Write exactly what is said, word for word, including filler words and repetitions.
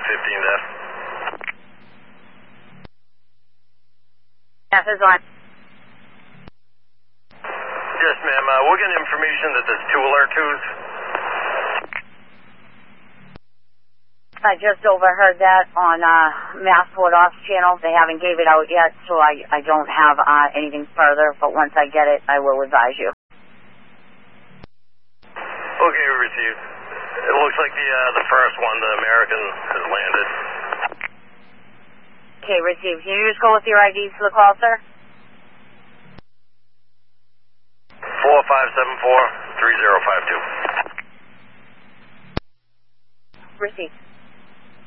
fifteen F. F is on. Yes, ma'am. Uh, we're getting information that there's two alert twos. I just overheard that on uh, Massport Ops channel. They haven't gave it out yet, so I, I don't have uh, anything further, but once I get it, I will advise you. Okay, received. It looks like the uh, the first one, the American, has landed. Okay, received. Can you just go with your I Ds for the call, sir? four five seven four, three zero five two. Received.